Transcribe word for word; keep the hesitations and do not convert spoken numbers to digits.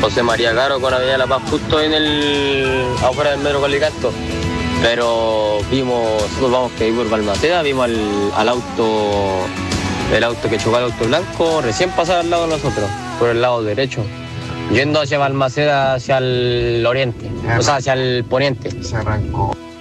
José María Caro con Avenida La Paz, justo en el afuera del metro Colicanto. Pero vimos, nosotros vamos que ir por Balmaceda, vimos al, al auto, el auto que chocó al auto blanco, recién pasaba al lado de nosotros, por el lado derecho, yendo hacia Balmaceda, hacia el oriente, o sea, hacia el poniente. Se arrancó.